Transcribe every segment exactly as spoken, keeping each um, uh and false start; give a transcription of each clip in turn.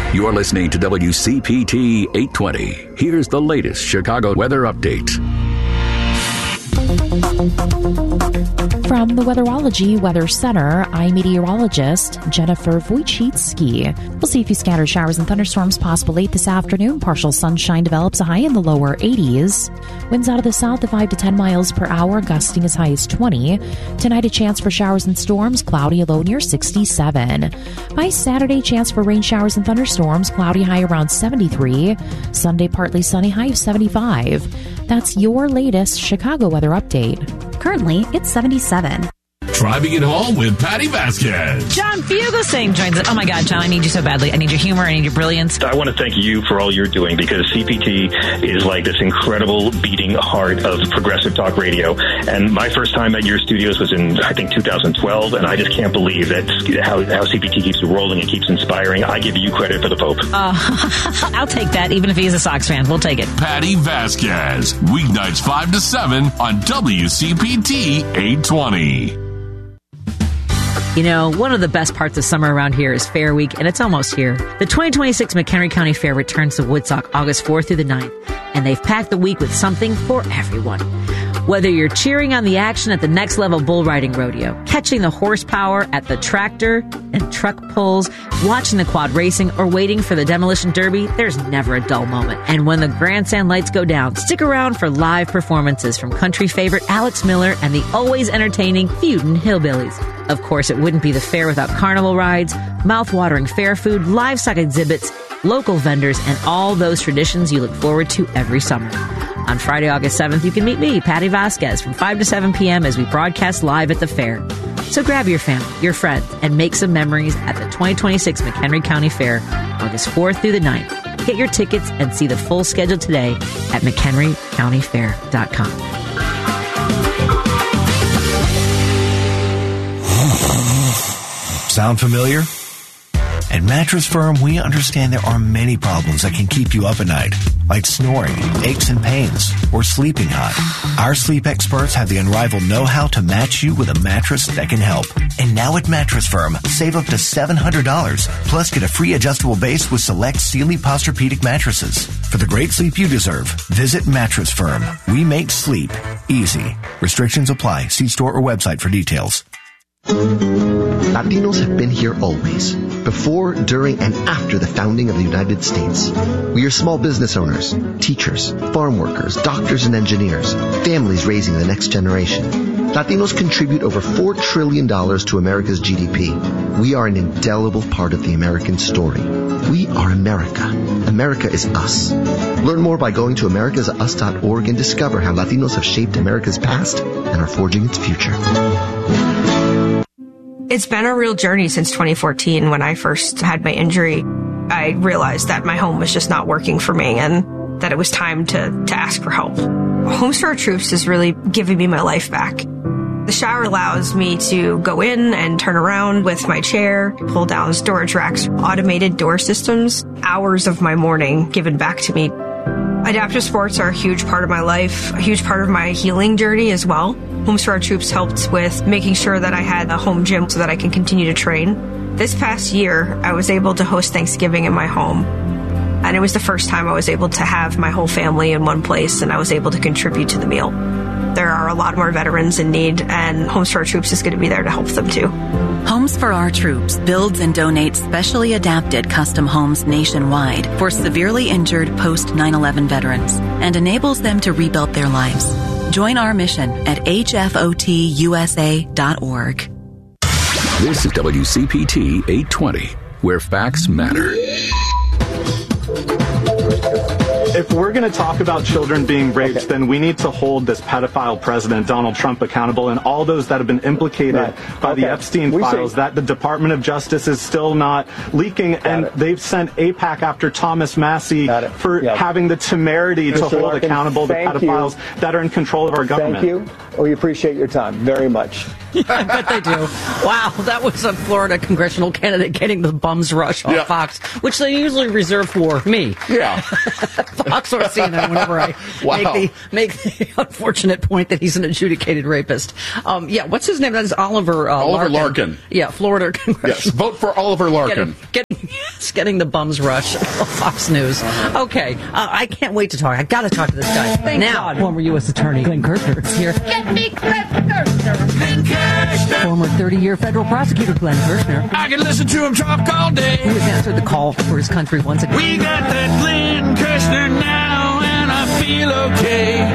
You're listening to W C P T eight twenty. Here's the latest Chicago weather update. From the Weatherology Weather Center, I'm meteorologist Jennifer Wojcicki. We'll see a few scattered showers and thunderstorms possible late this afternoon. Partial sunshine develops, a high in the lower eighties. Winds out of the south at five to ten miles per hour, gusting as high as twenty. Tonight, a chance for showers and storms, cloudy, a low near sixty-seven. By Saturday, chance for rain showers and thunderstorms, cloudy, high around seventy-three. Sunday, partly sunny, high of seventy-five. That's your latest Chicago weather update. Currently, it's seventy-seven. Driving it home with Patty Vasquez. John Fugelsang joins us. Oh my God, John, I need you so badly. I need your humor. I need your brilliance. I want to thank you for all you're doing, because C P T is like this incredible beating heart of progressive talk radio. And my first time at your studios was in, I think, two thousand twelve. And I just can't believe that how, how C P T keeps rolling and keeps inspiring. I give you credit for the Pope. Uh, I'll take that, even if he's a Sox fan. We'll take it. Patty Vasquez, weeknights five to seven on W C P T eight twenty. You know, one of the best parts of summer around here is Fair Week, and it's almost here. The twenty twenty-six McHenry County Fair returns to Woodstock August fourth through the ninth, and they've packed the week with something for everyone. Whether you're cheering on the action at the Next Level Bull Riding Rodeo, catching the horsepower at the tractor and truck pulls, watching the quad racing, or waiting for the Demolition Derby, there's never a dull moment. And when the grandstand lights go down, stick around for live performances from country favorite Alex Miller and the always entertaining Feudin' Hillbillies. Of course, it wouldn't be the fair without carnival rides, mouth-watering fair food, livestock exhibits, local vendors, and all those traditions you look forward to every summer. On Friday, August seventh, you can meet me, Patty Vasquez, from five to seven p.m. as we broadcast live at the fair. So grab your family, your friends, and make some memories at the twenty twenty-six McHenry County Fair, August fourth through the ninth. Get your tickets and see the full schedule today at mchenry county fair dot com. Sound familiar? At Mattress Firm, we understand there are many problems that can keep you up at night, like snoring, aches and pains, or sleeping hot. Our sleep experts have the unrivaled know-how to match you with a mattress that can help. And now at Mattress Firm, save up to seven hundred dollars, plus get a free adjustable base with select Sealy Posturepedic mattresses. For the great sleep you deserve, visit Mattress Firm. We make sleep easy. Restrictions apply. See store or website for details. Latinos have been here always, before, during, and after the founding of the United States. We are small business owners, teachers, farm workers, doctors and engineers, families raising the next generation. Latinos contribute over four trillion dollars to America's G D P. We are an indelible part of the American story. We are America. America is us. Learn more by going to americas us dot org and discover how Latinos have shaped America's past and are forging its future. It's been a real journey since twenty fourteen. When I first had my injury, I realized that my home was just not working for me and that it was time to, to ask for help. Homes for Our Troops is really giving me my life back. The shower allows me to go in and turn around with my chair, pull down storage racks, automated door systems, hours of my morning given back to me. Adaptive sports are a huge part of my life, a huge part of my healing journey as well. Homes for Our Troops helped with making sure that I had a home gym so that I can continue to train. This past year, I was able to host Thanksgiving in my home. And it was the first time I was able to have my whole family in one place, and I was able to contribute to the meal. There are a lot more veterans in need, and Homes for Our Troops is going to be there to help them too. Homes for Our Troops builds and donates specially adapted custom homes nationwide for severely injured post nine eleven veterans and enables them to rebuild their lives. Join our mission at H F O T U S A dot org. This is W C P T eight twenty, where facts matter. If we're going to talk about children being raped, then we need to hold this pedophile president, Donald Trump, accountable, and all those that have been implicated right. by okay. the Epstein we files see. that the Department of Justice is still not leaking. Got and it. They've sent AIPAC after Thomas Massey for yep. having the temerity Mister to hold Larkin, accountable the pedophiles you. that are in control of our government. Thank you. We appreciate your time very much. Yeah, I bet they do. Wow, that was a Florida congressional candidate getting the bums rush on yeah. Fox, which they usually reserve for me. Yeah. Fox or C N N, whenever I wow. make, the, make the unfortunate point that he's an adjudicated rapist. Um, yeah, what's his name? That is Oliver uh, Oliver Larkin. Larkin. Yeah, Florida congressional. Yes, vote for Oliver Larkin. Getting, getting, getting the bums rush on Fox News. Uh-huh. Okay, uh, I can't wait to talk. I got to talk to this guy. Thank now, God. Former U S Attorney Glenn Kirshner is here. Get me Glenn Kirshner. Glenn Kirshner. Former thirty-year federal prosecutor Glenn Kirshner. I can listen to him talk all day. Who has answered the call for his country once again. We got that Glenn Kirshner now, and I feel okay.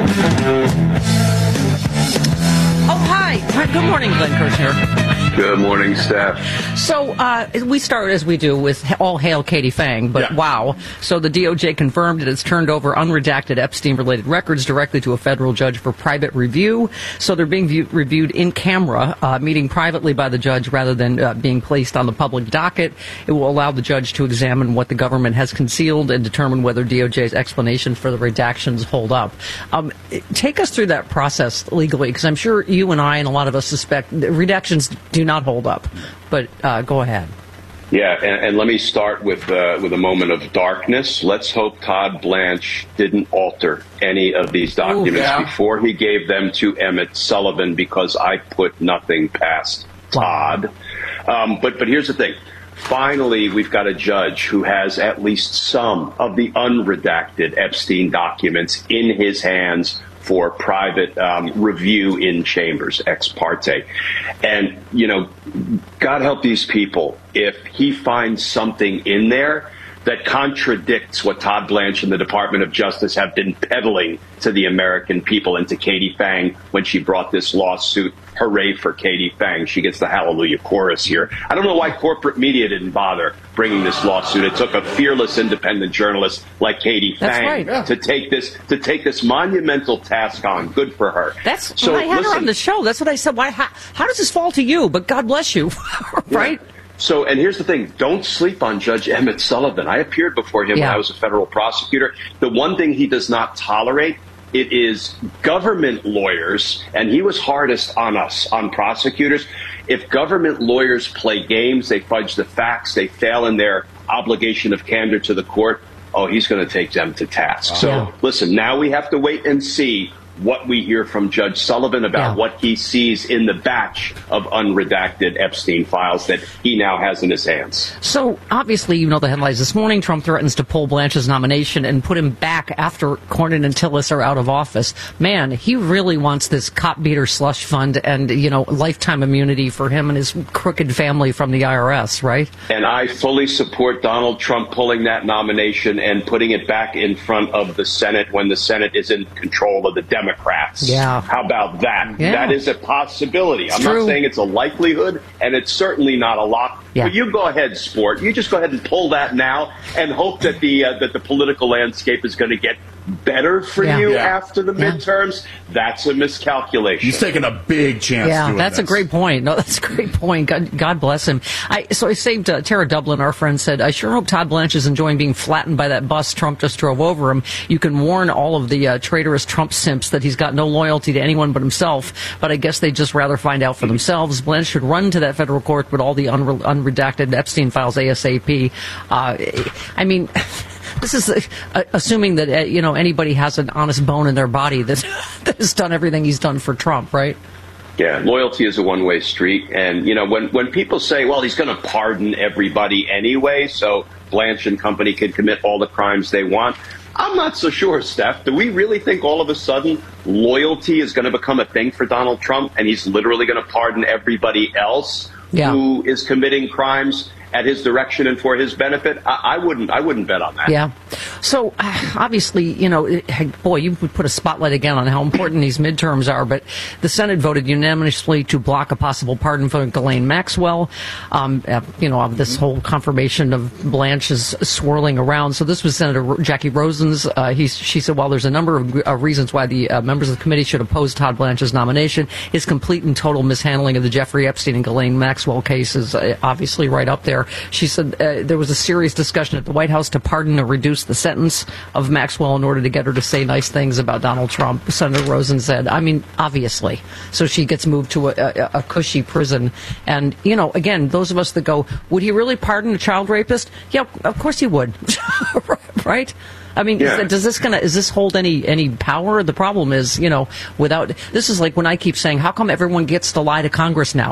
Oh, hi. Hi. Good morning, Glenn Kirshner. Good morning, Steph. So uh, we start, as we do, with all hail Katie Fang, but yeah. wow. So the D O J confirmed it has turned over unredacted Epstein-related records directly to a federal judge for private review. So they're being view- reviewed in camera, uh, meeting privately by the judge rather than uh, being placed on the public docket. It will allow the judge to examine what the government has concealed and determine whether D O J's explanation for the redactions hold up. Um, take us through that process legally, because I'm sure you and I and a lot of us suspect that redactions do not hold up, but uh, go ahead. Yeah, and, and let me start with uh, with a moment of darkness. Let's hope Todd Blanche didn't alter any of these documents Ooh, yeah. before he gave them to Emmett Sullivan, because I put nothing past Todd. Wow. Um, but but here's the thing. Finally, we've got a judge who has at least some of the unredacted Epstein documents in his hands for private um, review in chambers, ex parte. And, you know, God help these people if he finds something in there that contradicts what Todd Blanche and the Department of Justice have been peddling to the American people and to Katie Fang when she brought this lawsuit. Hooray for Katie Fang. She gets the hallelujah chorus here. I don't know why corporate media didn't bother bringing this lawsuit. It took a fearless independent journalist like Katie That's Fang right. yeah. to take this to take this monumental task on. Good for her. That's so, when I had listen, her on the show. That's what I said. Why? How, how does this fall to you? But God bless you, right? Yeah. So, and here's the thing, don't sleep on Judge Emmett Sullivan. I appeared before him yeah. when I was a federal prosecutor. The one thing he does not tolerate, it is government lawyers, and he was hardest on us, on prosecutors. If government lawyers play games, they fudge the facts, they fail in their obligation of candor to the court, oh, he's going to take them to task. So, yeah. listen, now we have to wait and see what we hear from Judge Sullivan about yeah. what he sees in the batch of unredacted Epstein files that he now has in his hands. So, obviously, you know the headlines this morning. Trump threatens to pull Blanche's nomination and put him back after Cornyn and Tillis are out of office. Man, he really wants this cop beater slush fund and, you know, lifetime immunity for him and his crooked family from the I R S, right? And I fully support Donald Trump pulling that nomination and putting it back in front of the Senate when the Senate is in control of the Democrats. Democrats. Yeah. How about that? Yeah. That is a possibility. It's I'm true. not saying it's a likelihood, and it's certainly not a lock. Yeah. But you go ahead, sport. You just go ahead and pull that now and hope that the uh, that the political landscape is going to get better for yeah. you yeah. after the yeah. midterms. That's a miscalculation. He's taking a big chance. Yeah, doing that's this. a great point. No, that's a great point. God, God bless him. I, so I saved uh, Tara Dublin, our friend, said, I sure hope Todd Blanche is enjoying being flattened by that bus Trump just drove over him. You can warn all of the uh, traitorous Trump simps that he's got no loyalty to anyone but himself, but I guess they'd just rather find out for themselves. Blanche should run to that federal court with all the unre- unredacted Epstein files ASAP. Uh, I mean... This is uh, assuming that, uh, you know, anybody has an honest bone in their body that, that has done everything he's done for Trump, right? Yeah, loyalty is a one-way street. And, you know, when, when people say, well, he's going to pardon everybody anyway, so Blanche and company can commit all the crimes they want, I'm not so sure, Steph. Do we really think all of a sudden loyalty is going to become a thing for Donald Trump and he's literally going to pardon everybody else yeah. who is committing crimes at his direction and for his benefit? I, I wouldn't. I wouldn't bet on that. Yeah. So uh, obviously, you know, it, boy, you would put a spotlight again on how important these midterms are. But the Senate voted unanimously to block a possible pardon for Ghislaine Maxwell. Um, uh, you know, this whole confirmation of Blanche is swirling around. So this was Senator Jackie Rosen's. Uh, he, she said, while there's a number of uh, reasons why the uh, members of the committee should oppose Todd Blanche's nomination, his complete and total mishandling of the Jeffrey Epstein and Ghislaine Maxwell case is uh, obviously right up there. She said uh, there was a serious discussion at the White House to pardon or reduce the sentence of Maxwell in order to get her to say nice things about Donald Trump, Senator Rosen said. I mean, obviously. So she gets moved to a, a, a cushy prison. And, you know, again, those of us that go, would he really pardon a child rapist? Yeah, of course he would. Right? I mean, yeah. is, does this gonna is this hold any any power? The problem is, you know, without this is like when I keep saying, how come everyone gets to lie to Congress now?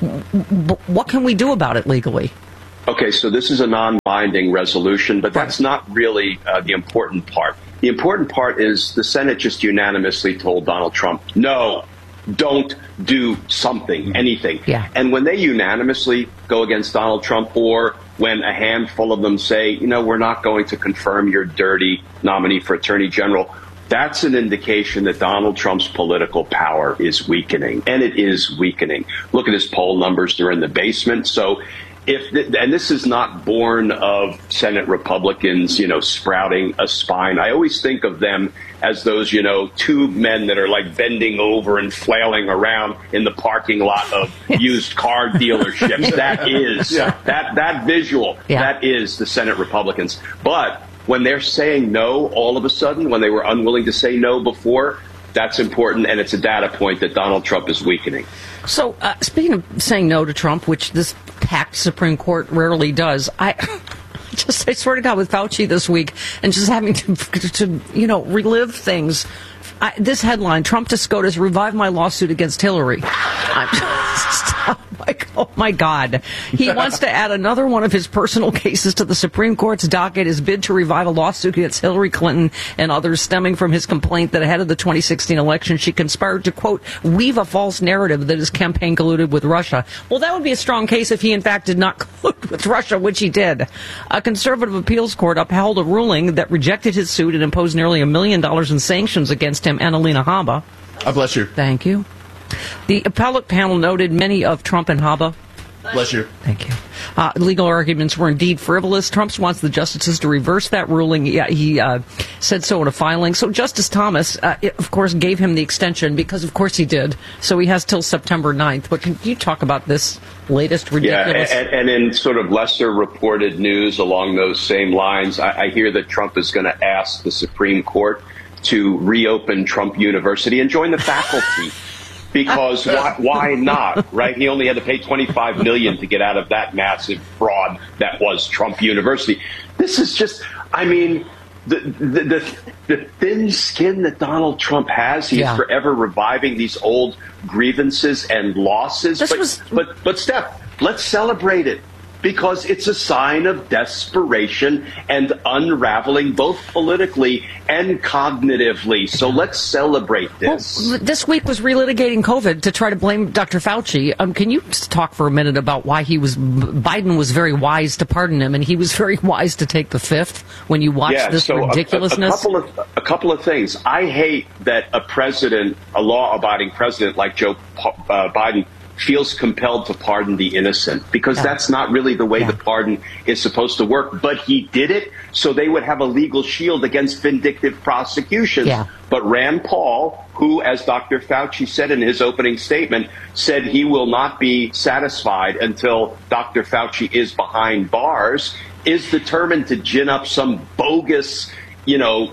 What can we do about it legally? Okay, so this is a non-binding resolution, but that's not really uh, the important part. The important part is the Senate just unanimously told Donald Trump, no, don't do something, anything. Yeah. And when they unanimously go against Donald Trump, or when a handful of them say, you know, we're not going to confirm your dirty nominee for Attorney General, that's an indication that Donald Trump's political power is weakening, and it is weakening. Look at his poll numbers. They're in the basement. So if, th- and this is not born of Senate Republicans, you know, sprouting a spine. I always think of them as those, you know, two men that are like bending over and flailing around in the parking lot of used car dealerships. That is, yeah. that, that visual, yeah. that is the Senate Republicans. But when they're saying no, all of a sudden, when they were unwilling to say no before, that's important, and it's a data point that Donald Trump is weakening. So, uh, speaking of saying no to Trump, which this packed Supreme Court rarely does, I just, I swear to God, with Fauci this week, and just having to, to you know, relive things. I, this headline, Trump to SCOTUS, revive my lawsuit against Hillary. I'm just, oh, my, oh, my God. He wants to add another one of his personal cases to the Supreme Court's docket, his bid to revive a lawsuit against Hillary Clinton and others stemming from his complaint that ahead of the twenty sixteen election, she conspired to, quote, weave a false narrative that his campaign colluded with Russia. Well, that would be a strong case if he, in fact, did not collude with Russia, which he did. A conservative appeals court upheld a ruling that rejected his suit and imposed nearly a million dollars in sanctions against him and Alina Habba. God bless you. Thank you. The appellate panel noted many of Trump and Habba. Bless you. Thank you. Uh, legal arguments were indeed frivolous. Trump wants the justices to reverse that ruling. Yeah, he uh, said so in a filing. So Justice Thomas, uh, of course, gave him the extension because, of course, he did. So he has till September ninth. But can you talk about this latest ridiculous? Yeah, and, and in sort of lesser reported news along those same lines, I, I hear that Trump is going to ask the Supreme Court to reopen Trump University and join the faculty. Because why, why not, right? He only had to pay twenty-five million dollars to get out of that massive fraud that was Trump University. This is just, I mean, the the, the, the thin skin that Donald Trump has, he yeah. is forever reviving these old grievances and losses. This but, was... but, but, Steph, let's celebrate it. Because it's a sign of desperation and unraveling both politically and cognitively. So let's celebrate this. Well, this week was relitigating COVID to try to blame Doctor Fauci. Um, can you just talk for a minute about why he was Biden was very wise to pardon him, and he was very wise to take the fifth when you watch yeah, this so ridiculousness? A, a, a, couple of, a couple of things. I hate that a president, a law-abiding president like Joe uh, Biden, feels compelled to pardon the innocent, because yeah. that's not really the way yeah. the pardon is supposed to work. But he did it so they would have a legal shield against vindictive prosecutions. Yeah. But Rand Paul, who, as Doctor Fauci said in his opening statement, said he will not be satisfied until Doctor Fauci is behind bars, is determined to gin up some bogus, you know,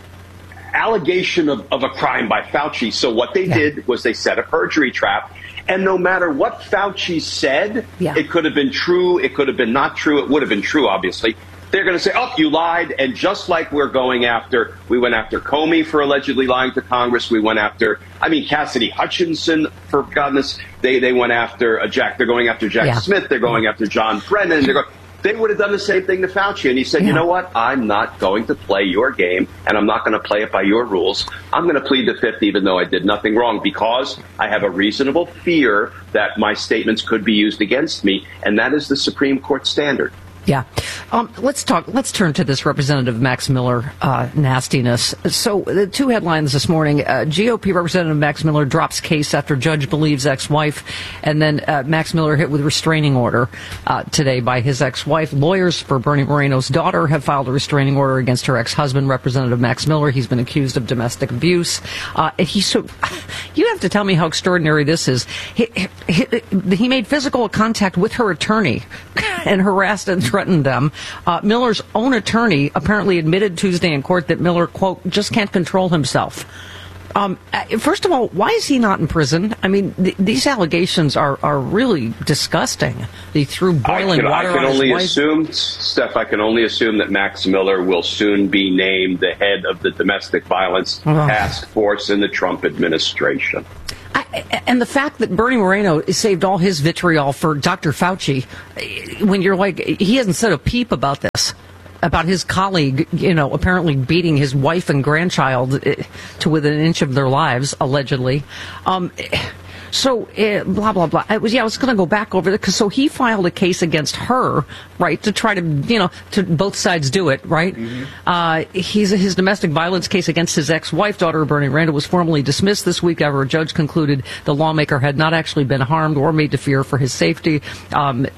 allegation of, of a crime by Fauci. So what they yeah. did was they set a perjury trap. And no matter what Fauci said, yeah. it could have been true, it could have been not true, it would have been true, obviously. They're going to say, oh, you lied. And just like we're going after, we went after Comey for allegedly lying to Congress. We went after, I mean, Cassidy Hutchinson, for goodness. They they went after uh, Jack. They're going after Jack yeah. Smith. They're going after John Brennan. They're going, they would have done the same thing to Fauci. And he said, yeah. you know what? I'm not going to play your game, and I'm not going to play it by your rules. I'm going to plead the fifth, even though I did nothing wrong, because I have a reasonable fear that my statements could be used against me. And that is the Supreme Court standard. Yeah. Um, let's talk. Let's turn to this Representative Max Miller uh, nastiness. So the two headlines this morning, uh, G O P Representative Max Miller drops case after judge believes ex-wife, and then uh, Max Miller hit with restraining order uh, today by his ex-wife. Lawyers for Bernie Moreno's daughter have filed a restraining order against her ex-husband, Representative Max Miller. He's been accused of domestic abuse. Uh, and he so you have to tell me how extraordinary this is. He, he, he made physical contact with her attorney and harassed and threatened them. Uh, Miller's own attorney apparently admitted Tuesday in court that Miller, quote, just can't control himself. Um, first of all, why is he not in prison? I mean, th- these allegations are, are really disgusting. They threw boiling I can, water I can on only his wife. assume, Steph, I can only assume that Max Miller will soon be named the head of the domestic violence Oh. task force in the Trump administration. I, and the fact that Bernie Moreno saved all his vitriol for Doctor Fauci, when you're like, he hasn't said a peep about this. About his colleague, you know, apparently beating his wife and grandchild to within an inch of their lives, allegedly. Um, so, uh, blah, blah, blah. I was, yeah, I was going to go back over it, because so he filed a case against her, right, to try to, you know, to both sides do it, right? Mm-hmm. Uh, he's, his domestic violence case against his ex-wife, daughter Bernie Randall, was formally dismissed this week after a judge concluded the lawmaker had not actually been harmed or made to fear for his safety. Um,